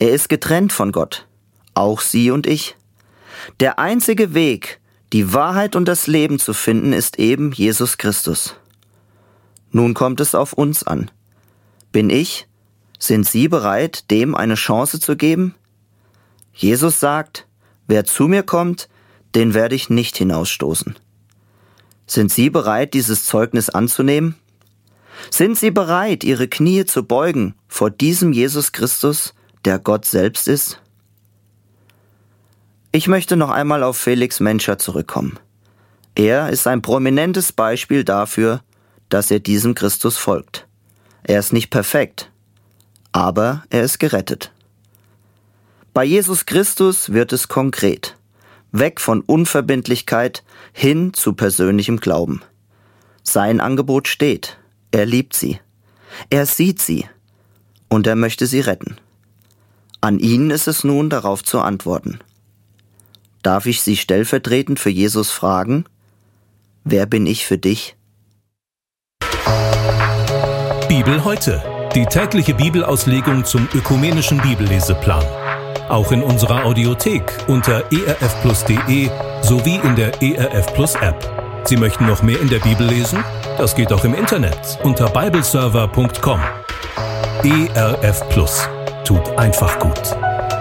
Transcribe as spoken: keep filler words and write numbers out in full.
Er ist getrennt von Gott, auch Sie und ich. Der einzige Weg, die Wahrheit und das Leben zu finden, ist eben Jesus Christus. Nun kommt es auf uns an. Bin ich, sind Sie bereit, dem eine Chance zu geben? Jesus sagt, wer zu mir kommt, den werde ich nicht hinausstoßen. Sind Sie bereit, dieses Zeugnis anzunehmen? Sind Sie bereit, Ihre Knie zu beugen vor diesem Jesus Christus, der Gott selbst ist? Ich möchte noch einmal auf Felix Menscher zurückkommen. Er ist ein prominentes Beispiel dafür, dass er diesem Christus folgt. Er ist nicht perfekt, aber er ist gerettet. Bei Jesus Christus wird es konkret. Weg von Unverbindlichkeit hin zu persönlichem Glauben. Sein Angebot steht. Er liebt sie. Er sieht sie. Und er möchte sie retten. An Ihnen ist es nun, darauf zu antworten. Darf ich Sie stellvertretend für Jesus fragen, wer bin ich für dich? Bibel heute. Die tägliche Bibelauslegung zum ökumenischen Bibelleseplan. Auch in unserer Audiothek unter e r f plus punkt d e sowie in der E R F Plus App. Sie möchten noch mehr in der Bibel lesen? Das geht auch im Internet unter bibleserver punkt com. E R F Plus tut einfach gut.